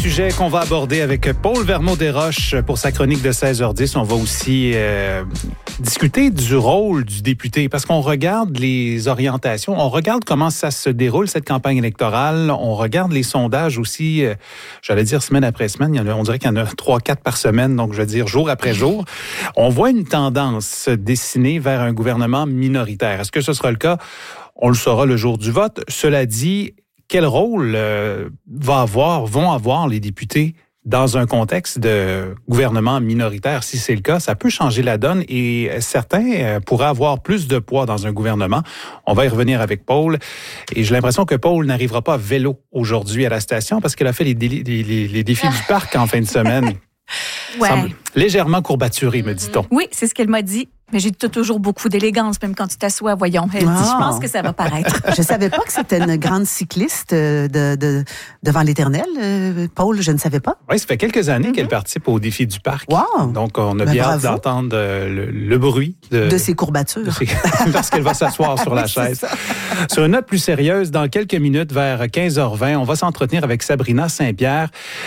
sujets qu'on va aborder avec Paul Vermeau-Desroches pour sa chronique de 16h10. On va aussi discuter du rôle du député parce qu'on regarde les orientations, on regarde comment ça se déroule, cette campagne électorale. On regarde les sondages aussi, j'allais dire semaine après semaine. On dirait qu'il y en a 3-4 par semaine, donc je veux dire jour après jour. On voit une tendance se dessiner vers un gouvernement minoritaire. Est-ce que ce sera le cas? On le saura le jour du vote. Cela dit, quel rôle vont avoir les députés dans un contexte de gouvernement minoritaire? Si c'est le cas, ça peut changer la donne et certains pourraient avoir plus de poids dans un gouvernement. On va y revenir avec Paul. Et j'ai l'impression que Paul n'arrivera pas à vélo aujourd'hui à la station parce qu'elle a fait les défis du parc en fin de semaine. Ouais. Semble légèrement courbaturé, me dit-on. Oui, c'est ce qu'elle m'a dit. Mais j'ai toujours beaucoup d'élégance, même quand tu t'assois, voyons. Elle dit, je pense que ça va paraître. Je savais pas que c'était une grande cycliste devant l'Éternel, Paul, je ne savais pas. Oui, ça fait quelques années qu'elle participe au défi du parc. Wow. Donc, on a bien hâte d'entendre le bruit de ses courbatures. Parce qu'elle va s'asseoir sur la chaise. Sur une note plus sérieuse, dans quelques minutes, vers 15h20, on va s'entretenir avec Sabrina Saint-Pierre.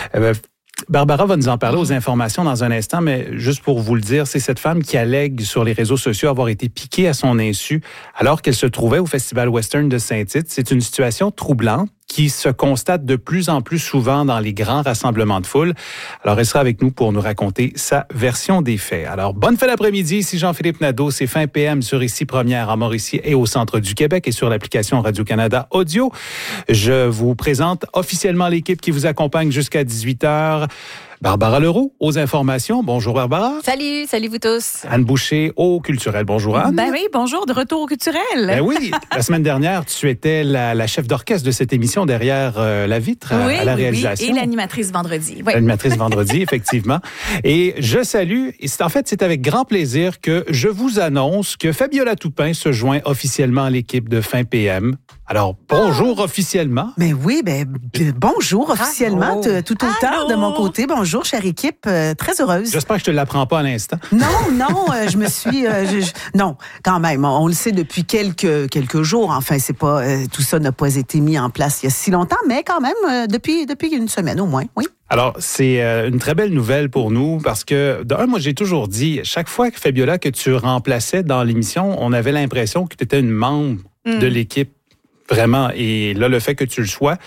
Barbara va nous en parler aux informations dans un instant, mais juste pour vous le dire, c'est cette femme qui allègue sur les réseaux sociaux avoir été piquée à son insu alors qu'elle se trouvait au Festival Western de Saint-Tite. C'est une situation troublante qui se constate de plus en plus souvent dans les grands rassemblements de foule. Alors, elle sera avec nous pour nous raconter sa version des faits. Alors, bonne fin d'après-midi, ici Jean-Philippe Nadeau, c'est fin PM sur Ici Première à Mauricie et au centre du Québec et sur l'application Radio-Canada Audio. Je vous présente officiellement l'équipe qui vous accompagne jusqu'à 18h. Barbara Leroux, aux informations. Bonjour Barbara. Salut vous tous. Anne Boucher, au culturel. Bonjour Anne. Ben oui, bonjour, de retour au culturel. Ben oui, la semaine dernière, tu étais la chef d'orchestre de cette émission derrière la vitre à la réalisation. Oui, et l'animatrice vendredi. Oui. L'animatrice vendredi, effectivement. Et je salue, et c'est avec grand plaisir que je vous annonce que Fabiola Toupin se joint officiellement à l'équipe de Fin PM. Alors, bonjour officiellement. Mais oui, bonjour officiellement, tout autant de mon côté. Bonjour, chère équipe, très heureuse. J'espère que je te l'apprends pas à l'instant. Non, je me suis... non, quand même, on le sait depuis quelques jours. Enfin, c'est pas tout ça n'a pas été mis en place il y a si longtemps, mais quand même, depuis une semaine au moins, oui. Alors, c'est une très belle nouvelle pour nous parce que, moi, j'ai toujours dit, chaque fois que Fabiola, que tu remplaçais dans l'émission, on avait l'impression que tu étais une membre de l'équipe. Vraiment. Et là, le fait que tu le sois,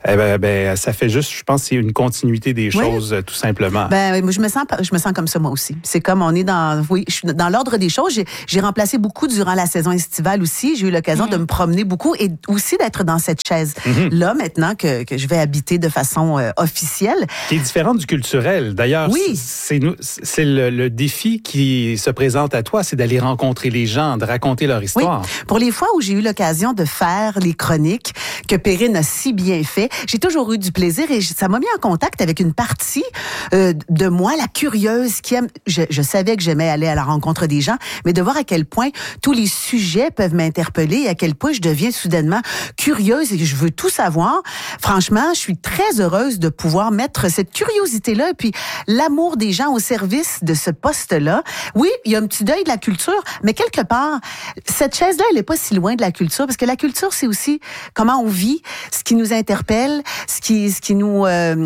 ça fait juste, je pense, c'est une continuité des choses, tout simplement. Moi, je me sens comme ça, moi aussi. C'est comme je suis dans l'ordre des choses. J'ai remplacé beaucoup durant la saison estivale aussi. J'ai eu l'occasion de me promener beaucoup et aussi d'être dans cette chaise-là, maintenant que je vais habiter de façon officielle. Qui est différente du culturel. D'ailleurs, c'est le défi qui se présente à toi, c'est d'aller rencontrer les gens, de raconter leur histoire. Oui. Pour les fois où j'ai eu l'occasion de faire les chroniques que Perrine a si bien fait, j'ai toujours eu du plaisir et ça m'a mis en contact avec une partie de moi, la curieuse, qui aime... Je savais que j'aimais aller à la rencontre des gens, mais de voir à quel point tous les sujets peuvent m'interpeller et à quel point je deviens soudainement curieuse et que je veux tout savoir. Franchement, je suis très heureuse de pouvoir mettre cette curiosité-là et puis l'amour des gens au service de ce poste-là. Oui, il y a un petit deuil de la culture, mais quelque part, cette chaise-là, elle est pas si loin de la culture parce que la culture, c'est aussi comment on vit, ce qui nous interpelle, ce qui nous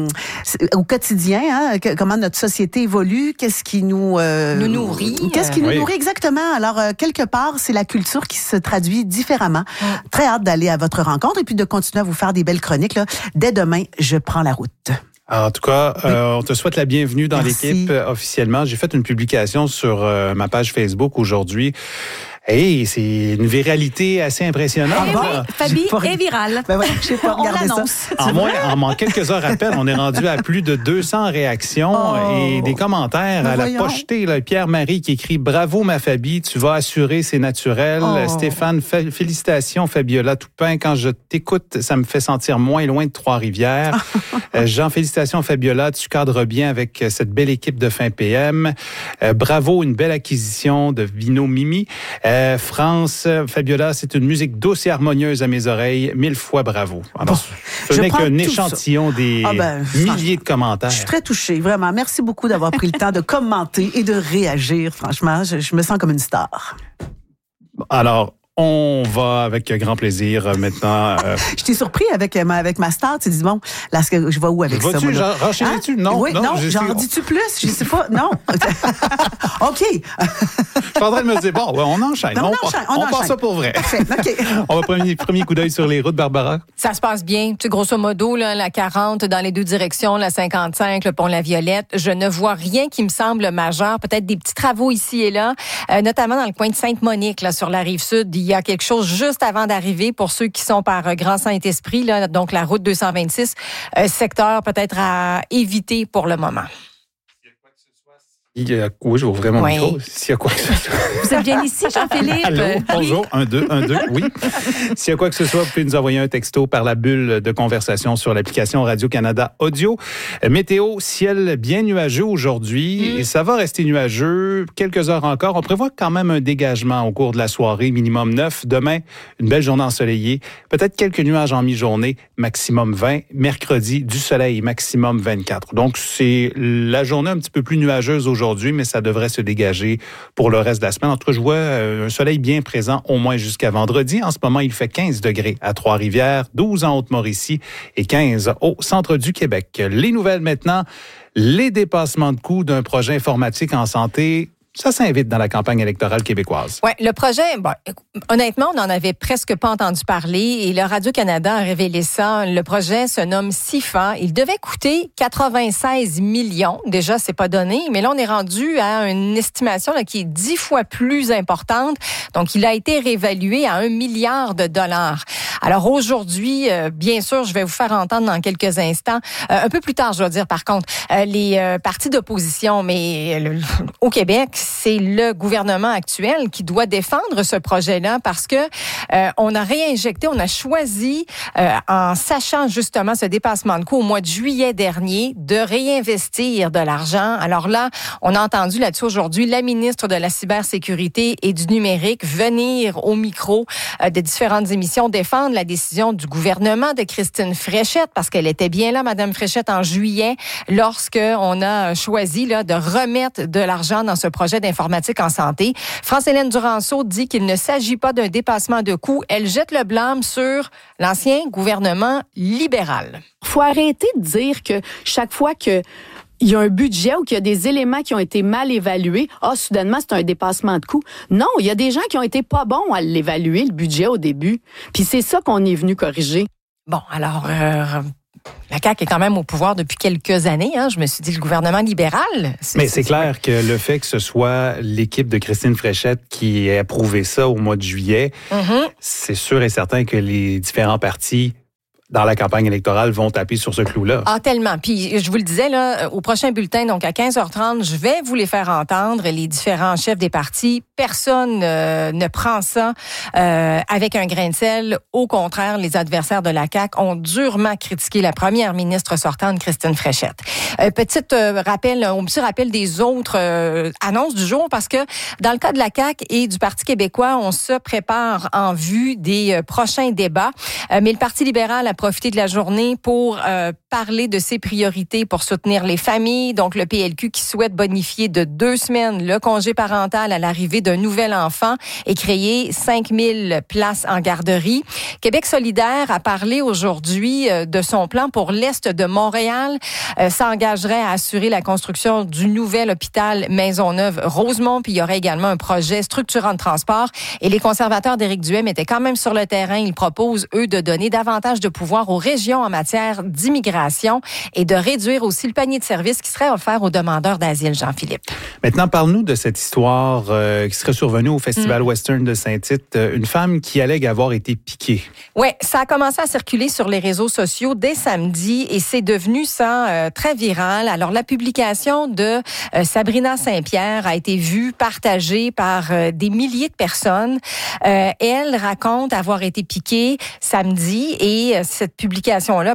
au quotidien, comment notre société évolue, qu'est-ce qui nous nourrit, nourrit exactement. Alors quelque part, c'est la culture qui se traduit différemment. Très hâte d'aller à votre rencontre et puis de continuer à vous faire des belles chroniques là. Dès demain, je prends la route. Alors, en tout cas, on te souhaite la bienvenue dans l'équipe officiellement. J'ai fait une publication sur ma page Facebook aujourd'hui. Hey, c'est une viralité assez impressionnante. Fabi est virale. Je sais pas regarder ça. En quelques heures à peine, on est rendu à plus de 200 réactions et des commentaires à la pochetée. Là, Pierre-Marie qui écrit « Bravo ma Fabi, tu vas assurer, c'est naturel. Stéphane, félicitations Fabiola Toupin. Quand je t'écoute, ça me fait sentir moins loin de Trois-Rivières. Jean, félicitations Fabiola, tu cadres bien avec cette belle équipe de Fin PM. Bravo, une belle acquisition de Vino Mimi. France, Fabiola, c'est une musique douce et harmonieuse à mes oreilles. 1000 fois bravo. Alors, ce n'est qu'un échantillon des milliers de commentaires. Je suis très touchée, vraiment. Merci beaucoup d'avoir pris le temps de commenter et de réagir. Franchement, je me sens comme une star. Alors, On va avec grand plaisir maintenant. Je t'ai surpris avec ma star. Tu dis, bon, là, je vais où avec ça? Vas-tu, renchaîner-tu? Non, oui, non, j'en dis-tu plus? Je sais pas. Non. OK. Je suis en train de me dire, bon, on enchaîne. Non, on passe ça pour vrai. Parfait, OK. On va prendre un premier coup d'œil sur les routes, Barbara. Ça se passe bien. Tu sais, grosso modo, là, la 40 dans les deux directions, la 55, le pont La Violette. Je ne vois rien qui me semble majeur. Peut-être des petits travaux ici et là, notamment dans le coin de Sainte-Monique, là, sur la Rive-Sud. Il y a quelque chose juste avant d'arriver pour ceux qui sont par Grand Saint-Esprit, là, donc la route 226, secteur peut-être à éviter pour le moment. Oui, je vais ouvrir mon micro. S'il y a quoi que ce soit. Vous êtes bien ici, Jean-Philippe? Allô, bonjour. 1, 2, oui. S'il y a quoi que ce soit, vous pouvez nous envoyer un texto par la bulle de conversation sur l'application Radio-Canada Audio. Météo, ciel bien nuageux aujourd'hui. Et ça va rester nuageux quelques heures encore. On prévoit quand même un dégagement au cours de la soirée, minimum 9. Demain, une belle journée ensoleillée. Peut-être quelques nuages en mi-journée, maximum 20. Mercredi, du soleil, maximum 24. Donc, c'est la journée un petit peu plus nuageuse aujourd'hui, mais ça devrait se dégager pour le reste de la semaine. En tout cas, je vois un soleil bien présent au moins jusqu'à vendredi. En ce moment, il fait 15 degrés à Trois-Rivières, 12 en Haute-Mauricie et 15 au centre du Québec. Les nouvelles maintenant, les dépassements de coûts d'un projet informatique en santé. Ça s'invite dans la campagne électorale québécoise. Oui, le projet, honnêtement, on n'en avait presque pas entendu parler et le Radio-Canada a révélé ça. Le projet se nomme SIFA. Il devait coûter 96 millions. Déjà, c'est pas donné, mais là, on est rendu à une estimation là, qui est 10 fois plus importante. Donc, il a été réévalué à 1 milliard de dollars. Alors, aujourd'hui, bien sûr, je vais vous faire entendre dans quelques instants, un peu plus tard, je dois dire, par contre, les partis d'opposition, mais au Québec, c'est le gouvernement actuel qui doit défendre ce projet-là parce que on a réinjecté, on a choisi, en sachant justement ce dépassement de coûts au mois de juillet dernier, de réinvestir de l'argent. Alors là, on a entendu là-dessus aujourd'hui la ministre de la cybersécurité et du numérique venir au micro de différentes émissions défendre la décision du gouvernement de Christine Fréchette parce qu'elle était bien là, Madame Fréchette, en juillet, lorsque on a choisi là de remettre de l'argent dans ce projet d'informatique en santé. France-Hélène Duranceau dit qu'il ne s'agit pas d'un dépassement de coûts. Elle jette le blâme sur l'ancien gouvernement libéral. Il faut arrêter de dire que chaque fois que il y a un budget ou qu'il y a des éléments qui ont été mal évalués, soudainement, c'est un dépassement de coûts. Non, il y a des gens qui ont été pas bons à l'évaluer, le budget, au début. Puis c'est ça qu'on est venu corriger. Bon, alors... La CAQ est quand même au pouvoir depuis quelques années. Je me suis dit, le gouvernement libéral... Mais c'est clair que le fait que ce soit l'équipe de Christine Fréchette qui ait approuvé ça au mois de juillet, c'est sûr et certain que les différents partis dans la campagne électorale vont taper sur ce clou-là. Ah, tellement. Puis, je vous le disais, là, au prochain bulletin, donc à 15h30, je vais vous les faire entendre, les différents chefs des partis. Personne ne prend ça avec un grain de sel. Au contraire, les adversaires de la CAQ ont durement critiqué la première ministre sortante, Christine Fréchette. Petit rappel des autres annonces du jour, parce que dans le cas de la CAQ et du Parti québécois, on se prépare en vue des prochains débats. Mais le Parti libéral a profité de la journée pour parler de ses priorités pour soutenir les familles. Donc, le PLQ qui souhaite bonifier de 2 semaines le congé parental à l'arrivée d'un nouvel enfant et créer 5000 places en garderie. Québec solidaire a parlé aujourd'hui de son plan pour l'Est de Montréal. S'engagerait à assurer la construction du nouvel hôpital Maisonneuve-Rosemont. Puis, il y aurait également un projet structurant de transport. Et les conservateurs d'Éric Duhem étaient quand même sur le terrain. Ils proposent, eux, de donner davantage de pouvoir aux régions en matière d'immigration et de réduire aussi le panier de services qui serait offert aux demandeurs d'asile, Jean-Philippe. Maintenant, parle-nous de cette histoire qui serait survenue au Festival Western de Saint-Tite. Une femme qui allègue avoir été piquée. Oui, ça a commencé à circuler sur les réseaux sociaux dès samedi et c'est devenu ça très viral. Alors, la publication de Sabrina Saint-Pierre a été vue, partagée par des milliers de personnes. Elle raconte avoir été piquée samedi et cette publication-là,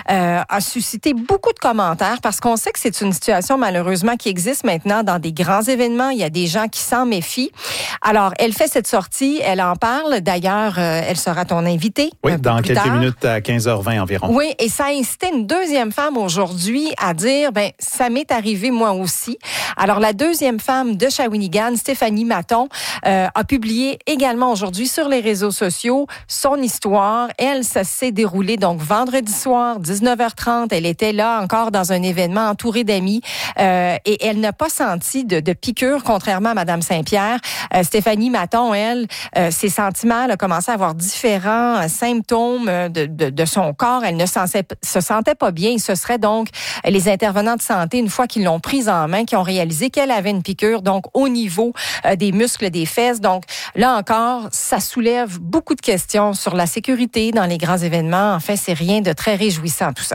a suscité beaucoup de commentaires parce qu'on sait que c'est une situation malheureusement qui existe maintenant dans des grands événements. Il y a des gens qui s'en méfient. Alors, elle fait cette sortie, elle en parle. D'ailleurs, elle sera ton invitée. Oui, dans quelques minutes à 15h20 environ. Oui, et ça a incité une deuxième femme aujourd'hui à dire, ça m'est arrivé moi aussi. Alors, la deuxième femme de Shawinigan, Stéphanie Maton, a publié également aujourd'hui sur les réseaux sociaux son histoire. Elle, ça s'est déroulé donc vendredi soir, 19h30. Elle était là encore dans un événement entouré d'amis et elle n'a pas senti de piqûre, contrairement à Mme Saint-Pierre. Stéphanie Maton, elle, ses sentiments, elle a commencé à avoir différents symptômes de son corps. Elle ne se sentait pas bien. Ce serait donc les intervenants de santé, une fois qu'ils l'ont prise en main, qui ont réalisé qu'elle avait une piqûre, donc au niveau des muscles des fesses. Donc là encore, ça soulève beaucoup de questions sur la sécurité dans les grands événements. En fait, c'est rien de très réjouissant tout ça.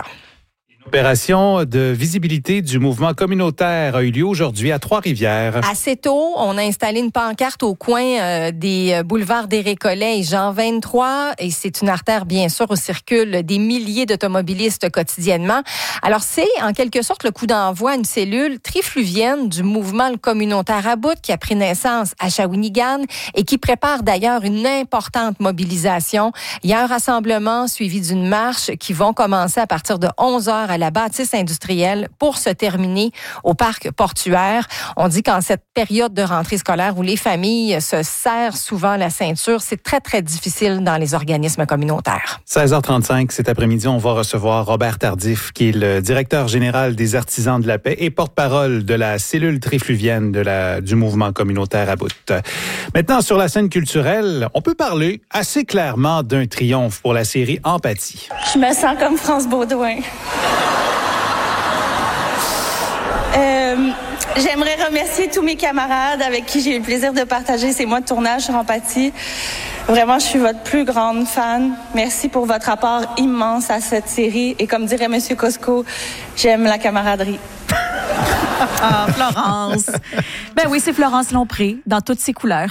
L'opération de visibilité du mouvement communautaire a eu lieu aujourd'hui à Trois-Rivières. Assez tôt, on a installé une pancarte au coin des boulevards des Récollets et Jean 23. Et c'est une artère, bien sûr, où circulent des milliers d'automobilistes quotidiennement. Alors, c'est en quelque sorte le coup d'envoi à une cellule trifluvienne du mouvement communautaire à bout qui a pris naissance à Shawinigan et qui prépare d'ailleurs une importante mobilisation. Il y a un rassemblement suivi d'une marche qui vont commencer à partir de 11h à la bâtisse industrielle pour se terminer au parc portuaire. On dit qu'en cette période de rentrée scolaire où les familles se serrent souvent la ceinture, c'est très, très difficile dans les organismes communautaires. 16h35, cet après-midi, on va recevoir Robert Tardif, qui est le directeur général des Artisans de la paix et porte-parole de la cellule trifluvienne du mouvement communautaire à bout. Maintenant, sur la scène culturelle, on peut parler assez clairement d'un triomphe pour la série Empathie. Je me sens comme France Baudouin. J'aimerais remercier tous mes camarades avec qui j'ai eu le plaisir de partager ces mois de tournage sur Empathie. Vraiment, je suis votre plus grande fan. Merci pour votre apport immense à cette série. Et comme dirait M. Cosco, j'aime la camaraderie. Ah, Florence. Ben oui, c'est Florence Lompré, dans toutes ses couleurs.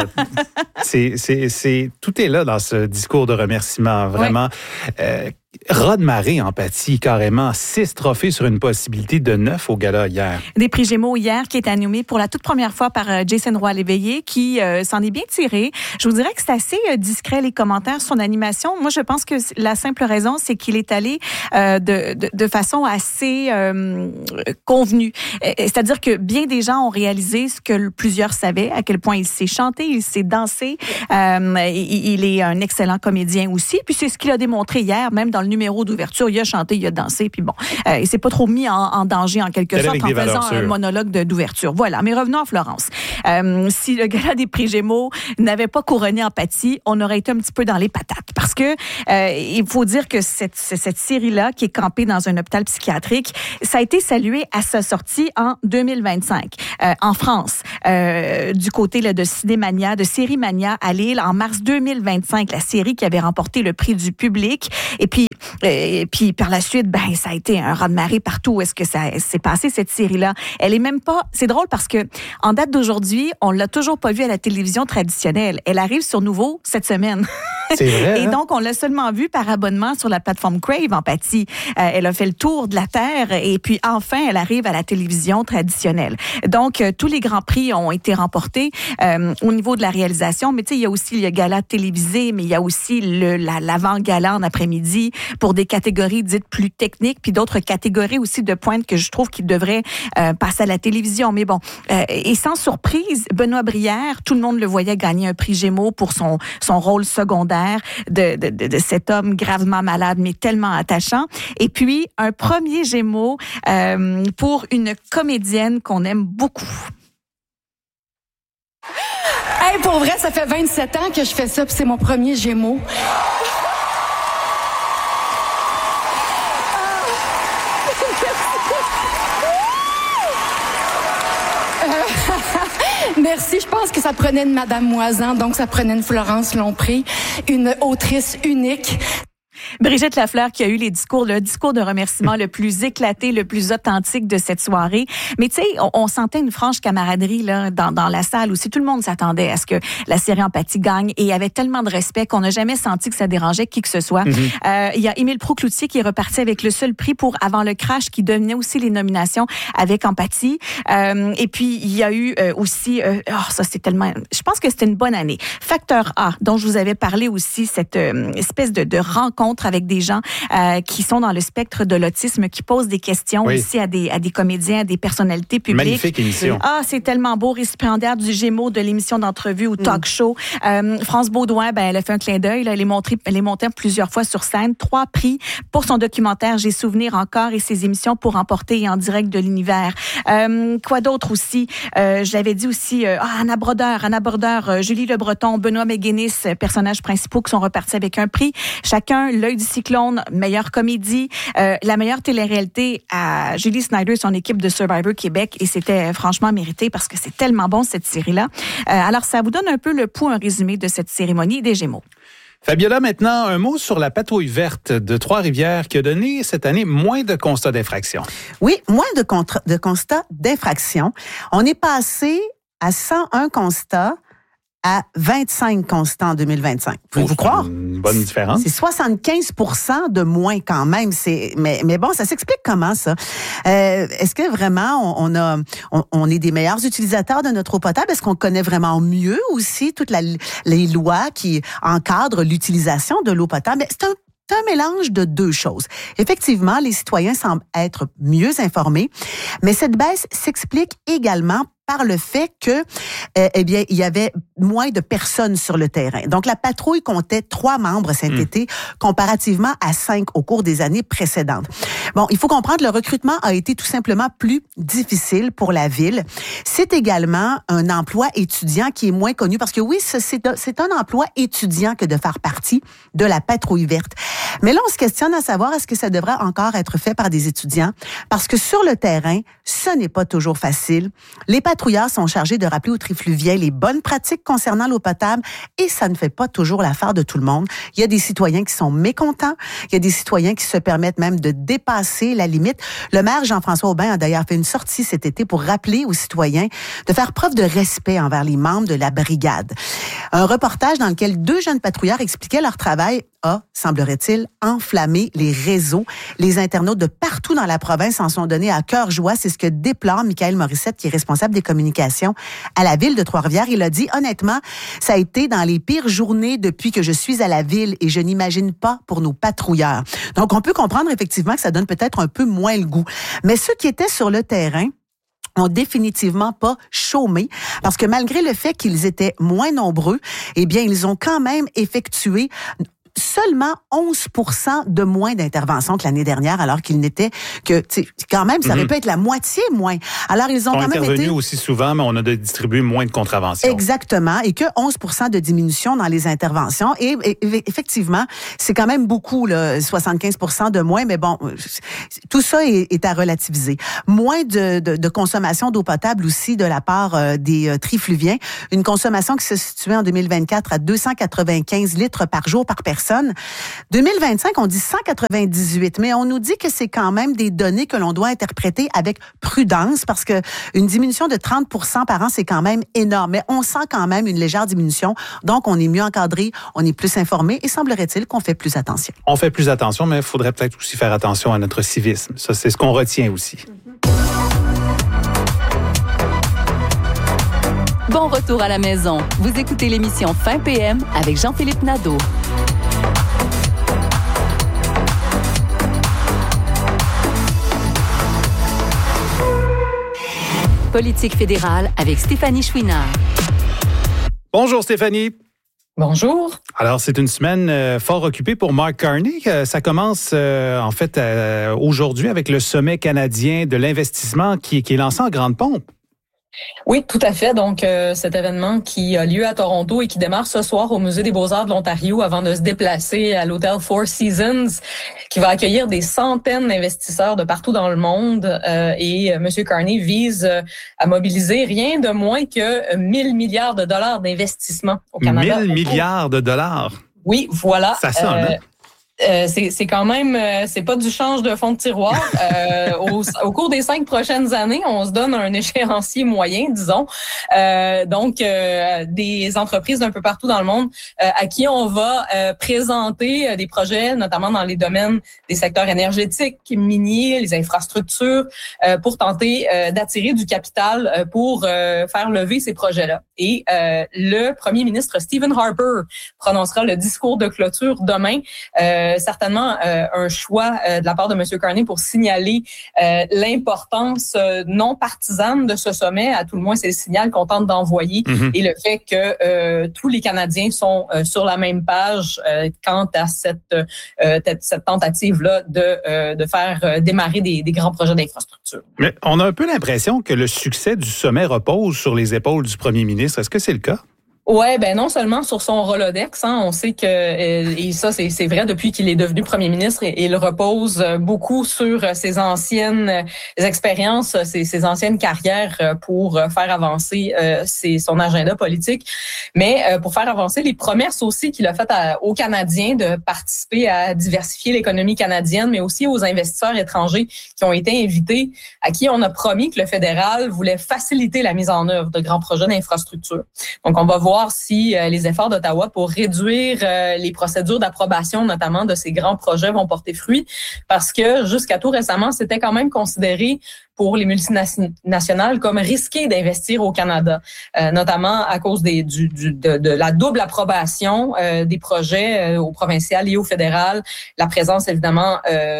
Tout est là dans ce discours de remerciement, vraiment. Oui. Rod Marée, Empathie, carrément 6 trophées sur une possibilité de 9 au gala hier. Des prix Gémeaux hier qui est animé pour la toute première fois par Jason Roy-Léveillé qui s'en est bien tiré. Je vous dirais que c'est assez discret les commentaires sur son animation. Moi, je pense que la simple raison, c'est qu'il est allé de façon assez convenue. C'est-à-dire que bien des gens ont réalisé ce que plusieurs savaient, à quel point il sait chanter, il sait danser. Il est un excellent comédien aussi. Puis c'est ce qu'il a démontré hier, même dans le numéro d'ouverture, il a chanté, il a dansé, puis bon, il s'est pas trop mis en danger en quelque sorte en faisant un monologue d'ouverture. Voilà, mais revenons à Florence. Si le gala des prix Gémeaux n'avait pas couronné Empathie, on aurait été un petit peu dans les patates, parce que il faut dire que cette série-là, qui est campée dans un hôpital psychiatrique, ça a été salué à sa sortie en 2025 en France, du côté là, de Cinémania, de Sérimania à Lille, en mars 2025, la série qui avait remporté le prix du public. Et puis par la suite, ça a été un raz-de-marée partout où est-ce que ça s'est passé, cette série-là. Elle est même pas... C'est drôle parce que en date d'aujourd'hui, on l'a toujours pas vue à la télévision traditionnelle. Elle arrive sur Nouveau cette semaine. C'est vrai. Et donc, on l'a seulement vue par abonnement sur la plateforme Crave, Empathie. Elle a fait le tour de la Terre et puis enfin, elle arrive à la télévision traditionnelle. Donc, tous les grands prix ont été remportés au niveau de la réalisation. Mais tu sais, il y a aussi le gala télévisé, mais il y a aussi l'avant-gala en après-midi pour des catégories dites plus techniques, puis d'autres catégories aussi de pointe que je trouve qu'ils devraient passer à la télévision. Mais bon, et sans surprise, Benoît Brière, tout le monde le voyait gagner un prix Gémeaux pour son rôle secondaire de cet homme gravement malade, mais tellement attachant. Et puis, un premier Gémeaux pour une comédienne qu'on aime beaucoup. Hey, pour vrai, ça fait 27 ans que je fais ça, puis c'est mon premier Gémeaux. Merci. Je pense que ça prenait une Madame Moisan, donc ça prenait une Florence Lompré, une autrice unique. Brigitte Lafleur qui a eu le discours de remerciement le plus éclaté, le plus authentique de cette soirée. Mais tu sais, on sentait une franche camaraderie là dans la salle aussi. Tout le monde s'attendait à ce que la série Empathie gagne et il y avait tellement de respect qu'on n'a jamais senti que ça dérangeait qui que ce soit. Il y a Émile Proulx-Cloutier qui est reparti avec le seul prix pour Avant le crash qui dominait aussi les nominations avec Empathie. Et puis il y a eu aussi, ça c'est tellement, je pense que c'était une bonne année. Facteur A, dont je vous avais parlé aussi, cette espèce de rencontre avec des gens qui sont dans le spectre de l'autisme, qui posent des questions aussi à des comédiens, à des personnalités publiques. Magnifique émission. C'est tellement beau, récipiendaire du Gémeaux de l'émission d'entrevue ou talk show. France Baudouin, elle a fait un clin d'œil. Elle est montée plusieurs fois sur scène. 3 prix pour son documentaire J'ai souvenir encore et ses émissions pour emporter en direct de l'univers. Quoi d'autre aussi? Je l'avais dit aussi, Anna Brodeur, Julie Le Breton, Benoît McGuinness, personnages principaux qui sont repartis avec un prix. Chacun, L'œil du cyclone, meilleure comédie, la meilleure télé-réalité à Julie Snyder, son équipe de Survivor Québec, et c'était franchement mérité parce que c'est tellement bon cette série-là. Alors ça vous donne un peu le pouls, un résumé de cette cérémonie des Gémeaux. Fabiola, maintenant, un mot sur la patrouille verte de Trois-Rivières qui a donné cette année moins de constats d'infraction. Oui, moins de constats d'infraction. On est passé à 101 constats à 25 constats en 2025. Pouvez-vous croire? Une bonne différence. C'est 75% de moins quand même. Mais bon, ça s'explique comment, ça? Est-ce que vraiment on est des meilleurs utilisateurs de notre eau potable? Est-ce qu'on connaît vraiment mieux aussi toutes les lois qui encadrent l'utilisation de l'eau potable? Mais c'est un mélange de deux choses. Effectivement, les citoyens semblent être mieux informés, mais cette baisse s'explique également par le fait que, il y avait moins de personnes sur le terrain. Donc, la patrouille comptait 3 membres cet été, comparativement à 5 au cours des années précédentes. Bon, il faut comprendre, le recrutement a été tout simplement plus difficile pour la ville. C'est également un emploi étudiant qui est moins connu parce que oui, c'est un emploi étudiant que de faire partie de la patrouille verte. Mais là, on se questionne à savoir est-ce que ça devrait encore être fait par des étudiants? Parce que sur le terrain, ce n'est pas toujours facile. Les patrouilleurs sont chargés de rappeler aux trifluviens les bonnes pratiques concernant l'eau potable et ça ne fait pas toujours l'affaire de tout le monde. Il y a des citoyens qui sont mécontents, il y a des citoyens qui se permettent même de dépasser la limite. Le maire Jean-François Aubin a d'ailleurs fait une sortie cet été pour rappeler aux citoyens de faire preuve de respect envers les membres de la brigade. Un reportage dans lequel 2 jeunes patrouilleurs expliquaient leur travail a, semblerait-il, enflammé les réseaux. Les internautes de partout dans la province en sont donnés à cœur joie. C'est ce que déplore Michael Morissette, qui est responsable des communications à la ville de Trois-Rivières. Il a dit, honnêtement, ça a été dans les pires journées depuis que je suis à la ville et je n'imagine pas pour nos patrouilleurs. Donc, on peut comprendre effectivement que ça donne peut-être un peu moins le goût. Mais ceux qui étaient sur le terrain ont définitivement pas chômé parce que malgré le fait qu'ils étaient moins nombreux, eh bien, ils ont quand même effectué seulement 11% de moins d'interventions que l'année dernière, alors qu'il n'était que, tu sais, quand même, ça aurait pu être la moitié moins. Alors, ils ont quand même intervenus aussi souvent, mais on a distribué moins de contraventions. Exactement, et que 11% de diminution dans les interventions. Et effectivement, c'est quand même beaucoup, là, 75% de moins, mais bon, tout ça est à relativiser. Moins de consommation d'eau potable aussi de la part des trifluviens. Une consommation qui se situait en 2024 à 295 litres par jour par personne. 2025, on dit 198, mais on nous dit que c'est quand même des données que l'on doit interpréter avec prudence parce que une diminution de 30% par an, c'est quand même énorme. Mais on sent quand même une légère diminution. Donc, on est mieux encadré, on est plus informé et semblerait-il qu'on fait plus attention. On fait plus attention, mais il faudrait peut-être aussi faire attention à notre civisme. Ça, c'est ce qu'on retient aussi. Bon retour à la maison. Vous écoutez l'émission Fin PM avec Jean-Philippe Nadeau. Politique fédérale avec Stéphanie Chouinard. Bonjour Stéphanie. Bonjour. Alors, c'est une semaine fort occupée pour Mark Carney. Ça commence en fait aujourd'hui avec le sommet canadien de l'investissement qui est lancé en grande pompe. Oui, tout à fait. Donc, cet événement qui a lieu à Toronto et qui démarre ce soir au Musée des Beaux-Arts de l'Ontario avant de se déplacer à l'hôtel Four Seasons, qui va accueillir des centaines d'investisseurs de partout dans le monde. Et M. Carney vise à mobiliser rien de moins que 1 000 milliards de dollars d'investissement au Canada. 1 000 milliards de dollars? Oui, voilà. Ça sonne, hein? C'est quand même, c'est pas du change de fond de tiroir. Au cours des 5 prochaines années, on se donne un échéancier moyen, disons. Donc, des entreprises d'un peu partout dans le monde à qui on va présenter des projets, notamment dans les domaines des secteurs énergétiques, miniers, les infrastructures, pour tenter d'attirer du capital pour faire lever ces projets-là. Et le premier ministre Stephen Harper prononcera le discours de clôture demain. Certainement un choix de la part de M. Carney pour signaler l'importance non partisane de ce sommet. À tout le moins, c'est le signal qu'on tente d'envoyer et le fait que tous les Canadiens sont sur la même page quant à cette tentative-là de faire démarrer des grands projets d'infrastructure. Mais on a un peu l'impression que le succès du sommet repose sur les épaules du premier ministre. Est-ce que c'est le cas? Ouais, ben non seulement sur son Rolodex, on sait que et ça c'est vrai depuis qu'il est devenu premier ministre, et il repose beaucoup sur ses anciennes expériences, ses anciennes carrières pour faire avancer son agenda politique, mais pour faire avancer les promesses aussi qu'il a faites aux Canadiens de participer à diversifier l'économie canadienne, mais aussi aux investisseurs étrangers qui ont été invités, à qui on a promis que le fédéral voulait faciliter la mise en œuvre de grands projets d'infrastructure. Donc on va voir si les efforts d'Ottawa pour réduire les procédures d'approbation, notamment de ces grands projets, vont porter fruit, parce que jusqu'à tout récemment, c'était quand même considéré pour les multinationales comme risqué d'investir au Canada, notamment à cause de la double approbation des projets au provincial et au fédéral, la présence évidemment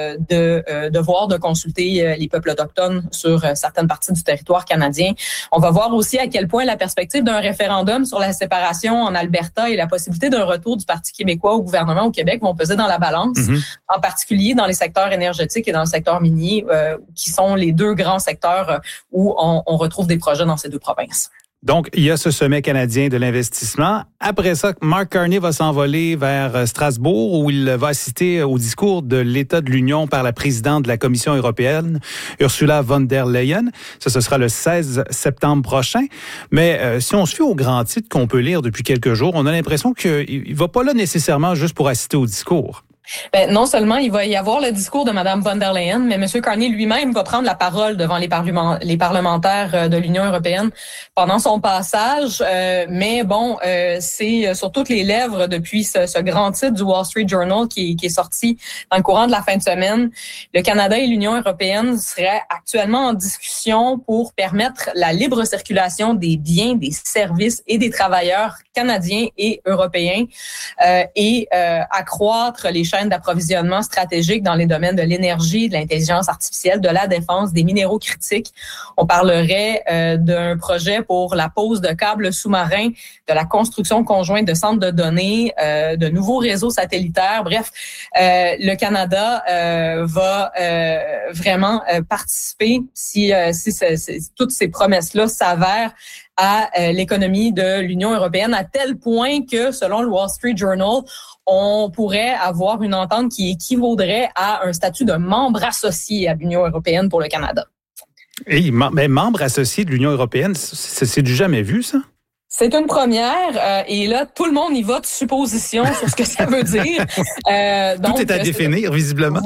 de devoir de consulter les peuples autochtones sur certaines parties du territoire canadien. On va voir aussi à quel point la perspective d'un référendum sur la séparation en Alberta et la possibilité d'un retour du Parti québécois au gouvernement au Québec vont peser dans la balance, en particulier dans les secteurs énergétiques et dans le secteur minier, qui sont les deux grands secteurs où on retrouve des projets dans ces deux provinces. Donc, il y a ce sommet canadien de l'investissement. Après ça, Mark Carney va s'envoler vers Strasbourg, où il va assister au discours de l'État de l'Union par la présidente de la Commission européenne, Ursula von der Leyen. Ça, ce sera le 16 septembre prochain. Mais si on se fie aux grands titres qu'on peut lire depuis quelques jours, on a l'impression qu'il ne va pas là nécessairement juste pour assister au discours. Ben, non seulement il va y avoir le discours de Mme von der Leyen, mais M. Carney lui-même va prendre la parole devant les parlementaires de l'Union européenne pendant son passage. Mais bon, c'est sur toutes les lèvres depuis ce grand titre du Wall Street Journal qui est sorti dans le courant de la fin de semaine. Le Canada et l'Union européenne seraient actuellement en discussion pour permettre la libre circulation des biens, des services et des travailleurs canadiens et européens et accroître les chaînes d'approvisionnement stratégiques dans les domaines de l'énergie, de l'intelligence artificielle, de la défense, des minéraux critiques. On parlerait d'un projet pour la pose de câbles sous-marins, de la construction conjointe de centres de données, de nouveaux réseaux satellitaires. Bref, le Canada va vraiment participer si toutes ces promesses-là s'avèrent à l'économie de l'Union européenne, à tel point que, selon le Wall Street Journal, on pourrait avoir une entente qui équivaudrait à un statut de membre associé à l'Union européenne pour le Canada. Et mais membre associé de l'Union européenne, c'est du jamais vu, ça? C'est une première, et là, tout le monde y va de supposition sur ce que ça veut dire. Tout est à définir, visiblement.